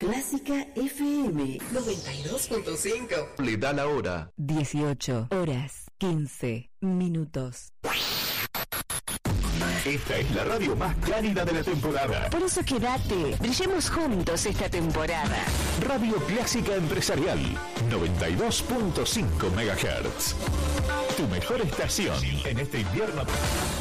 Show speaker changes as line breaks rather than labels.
Clásica FM 92.5.
Le da la hora.
18:15.
Esta es la radio más cálida de la temporada.
Por eso quédate, brillemos juntos esta temporada.
Radio Clásica Empresarial, 92.5 MHz. Tu mejor estación en este invierno.